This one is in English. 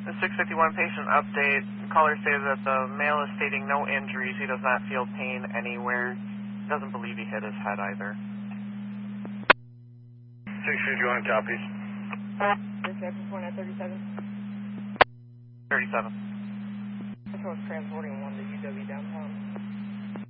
The 651 patient update. Caller stated that the male is stating no injuries. He does not feel pain anywhere. Doesn't believe he hit his head either. 651 copies. Reception point at 37. 37. This one's transporting one to UW downtown.